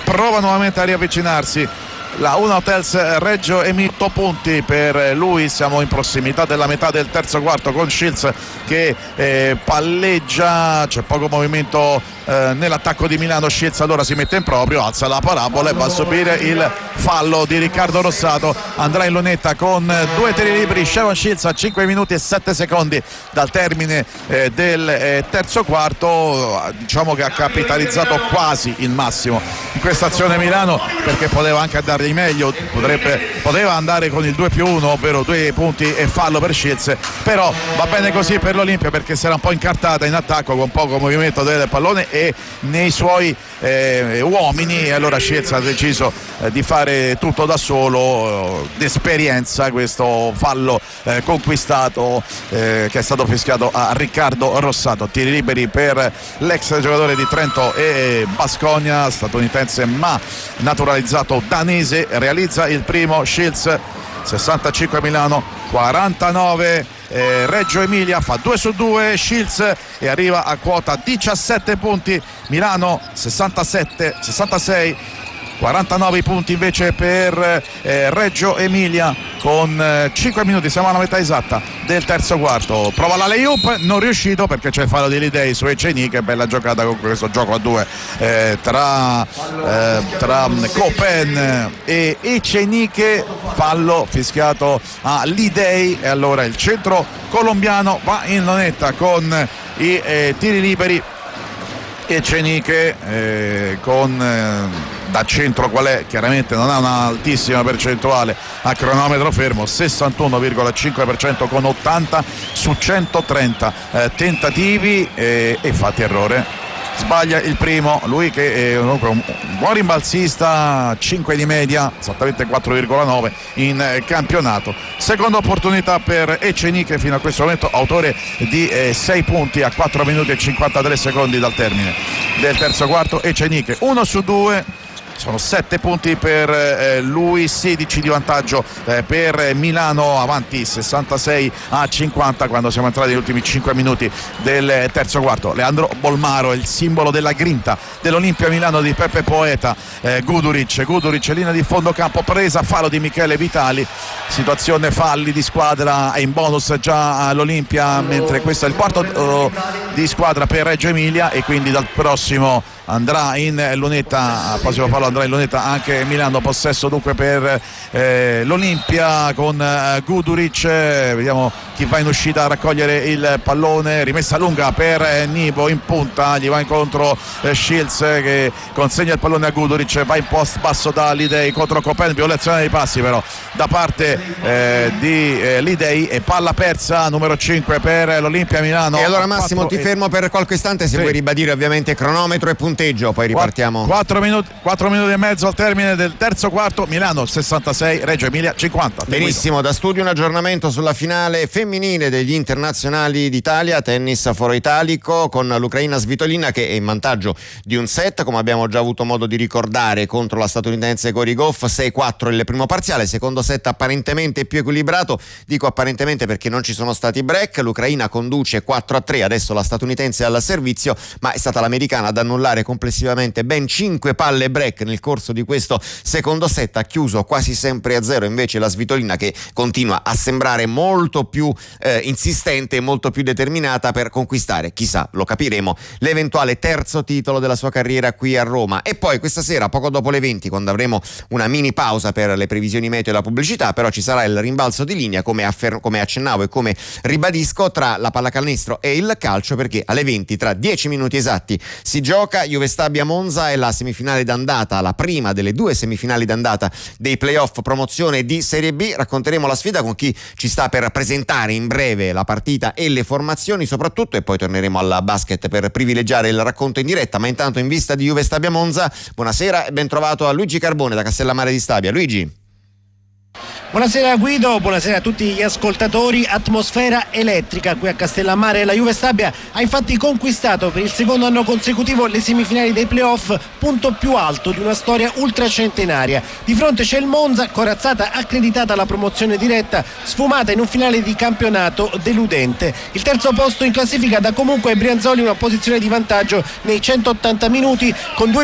prova nuovamente a riavvicinarsi la Una Hotels Reggio Emilia. Punti per lui, siamo in prossimità della metà del terzo quarto con Shields che palleggia, c'è poco movimento nell'attacco di Milano. Shields allora si mette in proprio, alza la parabola e va a subire il fallo di Riccardo Rossato. Andrà in lunetta con 2 tiri liberi Sharon Shields a 5 minuti e 7 secondi dal termine del terzo quarto. Diciamo che ha capitalizzato quasi il massimo in questa azione Milano, perché poteva anche andare di meglio, poteva andare con il 2+1, ovvero 2 punti e fallo per Shields, però va bene così per l'Olimpia perché si era un po' incartata in attacco con poco movimento del pallone e nei suoi uomini, e allora Shields ha deciso di fare tutto da solo, d'esperienza, questo fallo conquistato che è stato fischiato a Riccardo Rossato. Tiri liberi per l'ex giocatore di Trento e Baskonia, statunitense ma naturalizzato danese, realizza il primo Shields. 65 Milano, 49 Reggio Emilia, fa 2 su 2 Shields e arriva a quota 17 punti. Milano 66, 49 punti invece per Reggio Emilia con 5 minuti, siamo alla metà esatta del terzo quarto. Prova la layup, non riuscito perché c'è il fallo di Lidei su Eceniche. Bella giocata con questo gioco a 2 tra Copen e Eceniche, fallo fischiato a Lidei e allora il centro colombiano va in lunetta con i tiri liberi. Eceniche con da centro qual è? Chiaramente non ha un'altissima percentuale a cronometro fermo, 61,5% con 80 su 130 tentativi e fatti errore. Sbaglia il primo, lui che è un buon rimbalzista, 5 di media, esattamente 4,9 in campionato. Seconda opportunità per Eceniche, fino a questo momento autore di 6 punti a 4 minuti e 53 secondi dal termine del terzo quarto. Eceniche 1 su 2. Sono 7 punti per lui, 16 di vantaggio per Milano, avanti 66 a 50 quando siamo entrati negli ultimi 5 minuti del terzo quarto. Leandro Bolmaro è il simbolo della grinta dell'Olimpia Milano di Peppe Poeta. Guduric, linea di fondo campo presa, fallo di Michele Vitali, situazione falli di squadra e in bonus già all'Olimpia, mentre questo è il quarto di squadra per Reggio Emilia e quindi dal prossimo andrà in lunetta, al prossimo fallo andrà in lunetta anche Milano. Possesso dunque per l'Olimpia con Guduric, vediamo chi va in uscita a raccogliere il pallone, rimessa lunga per Nibo in punta, gli va incontro Shields che consegna il pallone a Guduric, va in post basso da Lidei contro Copen, violazione dei passi però da parte di Lidei e palla persa numero 5 per l'Olimpia Milano. E allora Massimo ti fermo per qualche istante se vuoi ribadire ovviamente cronometro e punteggio, poi ripartiamo. 4 minuti e mezzo al termine del terzo quarto, Milano 66, Reggio Emilia 50. Benissimo, da studio un aggiornamento sulla finale femminile degli internazionali d'Italia, tennis foro italico, con l'Ucraina Svitolina che è in vantaggio di un set, come abbiamo già avuto modo di ricordare, contro la statunitense Cory Goff, 6-4 il primo parziale, secondo set apparentemente più equilibrato, dico apparentemente perché non ci sono stati break, l'Ucraina conduce 4-3, adesso la statunitense è al servizio, ma è stata l'americana ad annullare complessivamente ben 5 palle break nel corso di questo secondo set, ha chiuso quasi sempre a 0 invece la Svitolina, che continua a sembrare molto più insistente e molto più determinata per conquistare, chissà, lo capiremo, l'eventuale terzo titolo della sua carriera qui a Roma. E poi questa sera, poco dopo le 20, quando avremo una mini pausa per le previsioni meteo e la pubblicità, però ci sarà il rimbalzo di linea, come accennavo e come ribadisco, tra la pallacanestro e il calcio, perché alle 20, tra 10 minuti esatti, si gioca Juve Stabia Monza, è la semifinale d'andata, la prima delle 2 semifinali d'andata dei playoff promozione di Serie B. Racconteremo la sfida con chi ci sta per presentare in breve la partita e le formazioni soprattutto, e poi torneremo al basket per privilegiare il racconto in diretta. Ma intanto, in vista di Juve Stabia Monza, buonasera e ben trovato a Luigi Carbone da Castellammare di Stabia. Luigi. Buonasera Guido, buonasera a tutti gli ascoltatori. Atmosfera elettrica qui a Castellammare. La Juve Stabia ha infatti conquistato per il secondo anno consecutivo le semifinali dei playoff, punto più alto di una storia ultracentenaria. Di fronte c'è il Monza, corazzata accreditata alla promozione diretta, sfumata in un finale di campionato deludente. Il terzo posto in classifica dà comunque ai Brianzoli una posizione di vantaggio nei 180 minuti con 2